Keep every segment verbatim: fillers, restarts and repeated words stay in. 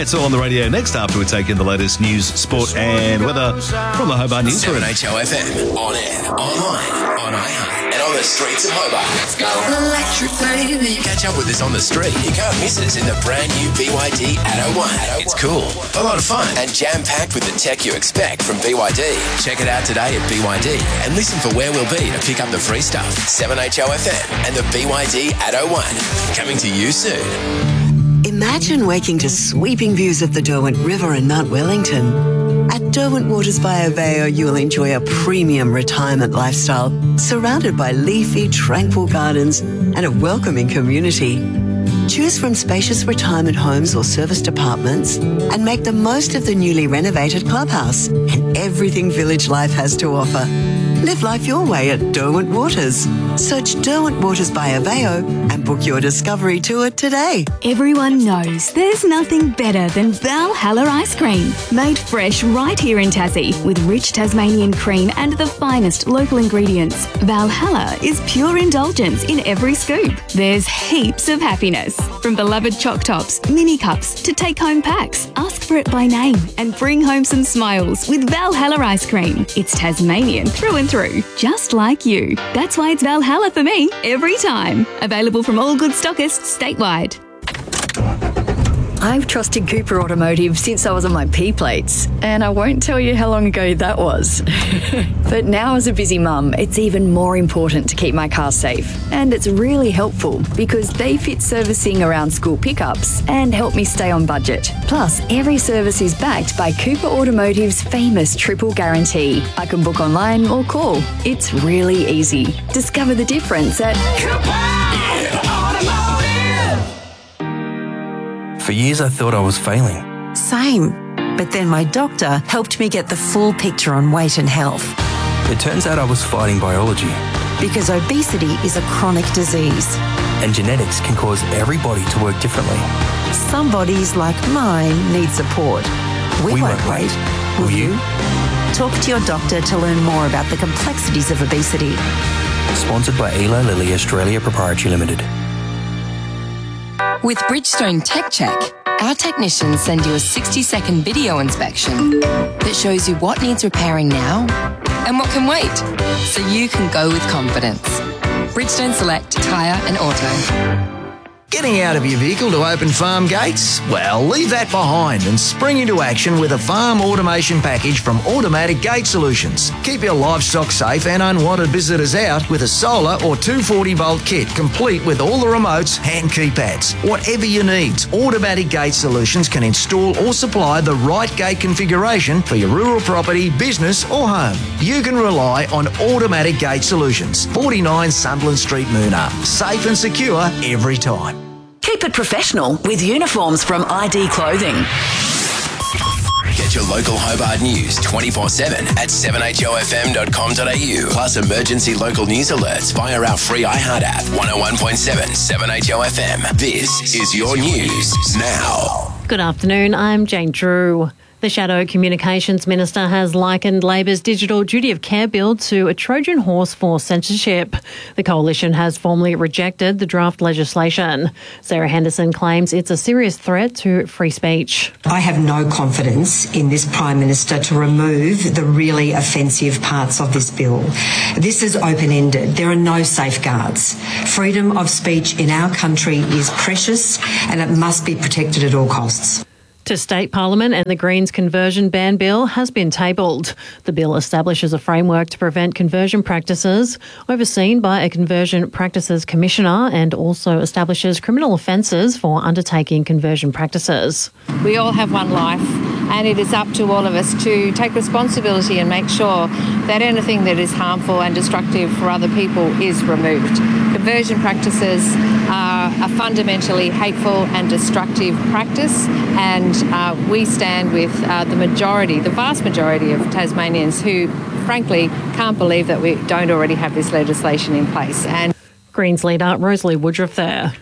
it's all on the radio next after we take in the latest news, sport and weather from the Hobart Newsroom. seven H O F M, on air, online, on iHeart, and on the streets of Hobart. Let's go. Electric baby. Catch up with us on the street. You can't miss us in the brand new B Y D Atto one. It's cool, a lot of fun, and jam-packed with the tech you expect from B Y D. Check it out today at B Y D and listen for where we'll be to pick up the free stuff. seven H O F M and the B Y D Atto one. Coming to you soon. Imagine waking to sweeping views of the Derwent River in Mount Wellington. At Derwent Waters by Aveo, you'll enjoy a premium retirement lifestyle surrounded by leafy, tranquil gardens and a welcoming community. Choose from spacious retirement homes or serviced apartments and make the most of the newly renovated clubhouse and everything village life has to offer. Live life your way at Derwent Waters. Search Derwent Waters by Aveo and book your discovery tour today. Everyone knows there's nothing better than Valhalla ice cream. Made fresh right here in Tassie with rich Tasmanian cream and the finest local ingredients. Valhalla is pure indulgence in every scoop. There's heaps of happiness. From beloved choc tops, mini cups to take-home packs. Ask for it by name and bring home some smiles with Valhalla ice cream. It's Tasmanian through and through, just like you. That's why it's Valhalla for me every time. Available from all good stockists statewide. I've trusted Cooper Automotive since I was on my P plates, and I won't tell you how long ago that was. But now as a busy mum, it's even more important to keep my car safe. And it's really helpful because they fit servicing around school pickups and help me stay on budget. Plus, every service is backed by Cooper Automotive's famous triple guarantee. I can book online or call. It's really easy. Discover the difference at Cooper Automotive. For years I thought I was failing. Same. But then my doctor helped me get the full picture on weight and health. It turns out I was fighting biology. Because obesity is a chronic disease. And genetics can cause every body to work differently. Some bodies, like mine, need support. We, we won't, won't wait. wait. Will you? Talk to your doctor to learn more about the complexities of obesity. Sponsored by Eli Lilly Australia Proprietary Limited. With Bridgestone Tech Check, our technicians send you a sixty-second video inspection that shows you what needs repairing now and what can wait, so you can go with confidence. Bridgestone Select Tyre and Auto. Getting out of your vehicle to open farm gates? Well, leave that behind and spring into action with a farm automation package from Automatic Gate Solutions. Keep your livestock safe and unwanted visitors out with a solar or two forty volt kit complete with all the remotes and keypads. Whatever you need, Automatic Gate Solutions can install or supply the right gate configuration for your rural property, business or home. You can rely on Automatic Gate Solutions, forty-nine Sunderland Street, Moona. Safe and secure every time. Keep it professional with uniforms from I D Clothing. Get your local Hobart news twenty-four seven at seven h o f m dot com dot a u. Plus emergency local news alerts via our free iHeart app. one oh one point seven, seven H O F M. This is your news now. Good afternoon, I'm Jane Drew. The Shadow Communications Minister has likened Labor's Digital Duty of Care Bill to a Trojan horse for censorship. The Coalition has formally rejected the draft legislation. Sarah Henderson claims it's a serious threat to free speech. I have no confidence in this Prime Minister to remove the really offensive parts of this bill. This is open-ended. There are no safeguards. Freedom of speech in our country is precious and it must be protected at all costs. To State Parliament, and the Greens conversion ban bill has been tabled. The bill establishes a framework to prevent conversion practices, overseen by a Conversion Practices Commissioner, and also establishes criminal offences for undertaking conversion practices. We all have one life, and it is up to all of us to take responsibility and make sure that anything that is harmful and destructive for other people is removed. Conversion practices are a fundamentally hateful and destructive practice, and uh, we stand with uh, the majority, the vast majority of Tasmanians who, frankly, can't believe that we don't already have this legislation in place. And Greens leader Rosalie Woodruff there.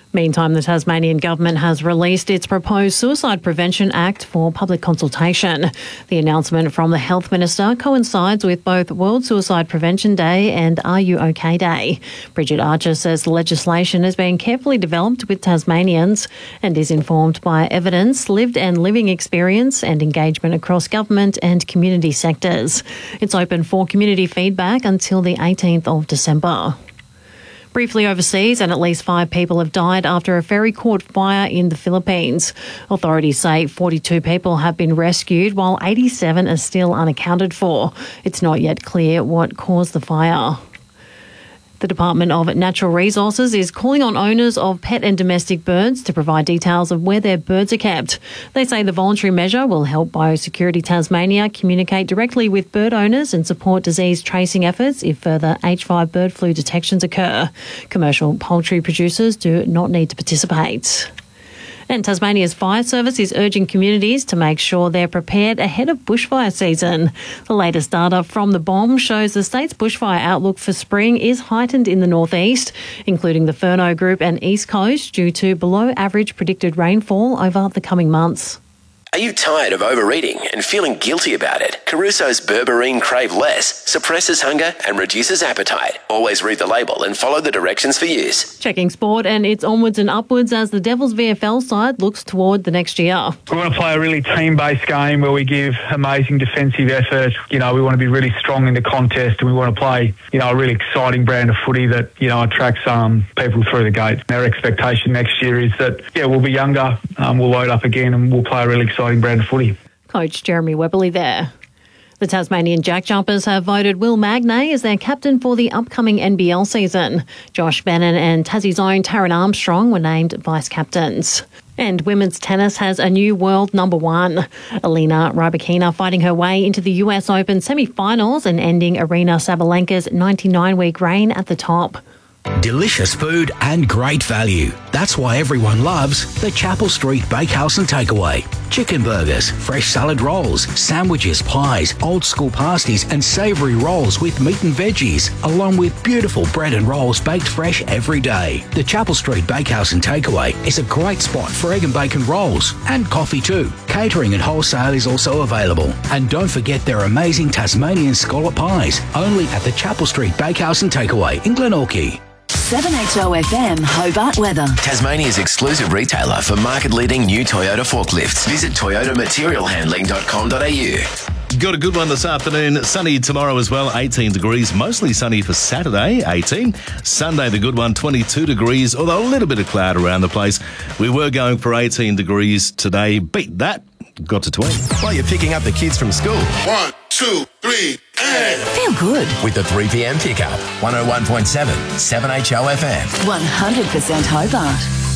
Meantime, the Tasmanian government has released its proposed Suicide Prevention Act for public consultation. The announcement from the Health Minister coincides with both World Suicide Prevention Day and Are You OK Day. Bridget Archer says the legislation has been carefully developed with Tasmanians and is informed by evidence, lived and living experience and engagement across government and community sectors. It's open for community feedback until the eighteenth of December. Briefly overseas, and at least five people have died after a ferry caught fire in the Philippines. Authorities say forty-two people have been rescued, while eighty-seven are still unaccounted for. It's not yet clear what caused the fire. The Department of Natural Resources is calling on owners of pet and domestic birds to provide details of where their birds are kept. They say the voluntary measure will help Biosecurity Tasmania communicate directly with bird owners and support disease tracing efforts if further H five bird flu detections occur. Commercial poultry producers do not need to participate. And Tasmania's fire service is urging communities to make sure they're prepared ahead of bushfire season. The latest data from the B O M shows the state's bushfire outlook for spring is heightened in the northeast, including the Furneaux Group and East Coast, due to below average predicted rainfall over the coming months. Are you tired of overeating and feeling guilty about it? Caruso's Berberine Crave Less suppresses hunger and reduces appetite. Always read the label and follow the directions for use. Checking sport, and it's onwards and upwards as the Devils V F L side looks toward the next year. We want to play a really team-based game where we give amazing defensive effort. You know, we want to be really strong in the contest, and we want to play, you know, a really exciting brand of footy that, you know, attracts um, people through the gate. Our expectation next year is that, yeah, we'll be younger, um, we'll load up again, and we'll play a really exciting brand of footy. Coach Jeremy Webberley there. The Tasmanian Jack Jumpers have voted Will Magnay as their captain for the upcoming N B L season. Josh Bannon and Tassie's own Taryn Armstrong were named vice-captains. And women's tennis has a new world number one. Elena Rybakina fighting her way into the U S Open semi-finals and ending Arina Sabalenka's ninety-nine week reign at the top. Delicious food and great value. That's why everyone loves the Chapel Street Bakehouse and Takeaway. Chicken burgers, fresh salad rolls, sandwiches, pies, old school pasties and savoury rolls with meat and veggies, along with beautiful bread and rolls baked fresh every day. The Chapel Street Bakehouse and Takeaway is a great spot for egg and bacon rolls and coffee too. Catering and wholesale is also available. And don't forget their amazing Tasmanian scallop pies, only at the Chapel Street Bakehouse and Takeaway in Glenorchy. seven H O F M Hobart weather. Tasmania's exclusive retailer for market-leading new Toyota forklifts. Visit toyota material handling dot com dot a u. Got a good one this afternoon. Sunny tomorrow as well, eighteen degrees. Mostly sunny for Saturday, eighteen. Sunday, the good one, twenty-two degrees, although a little bit of cloud around the place. We were going for eighteen degrees today. Beat that. Got to twenty. While you're picking up the kids from school. One, two, three, and... Feel good. With the three p m pickup. one oh one point seven, seven H O F M. one hundred percent Hobart.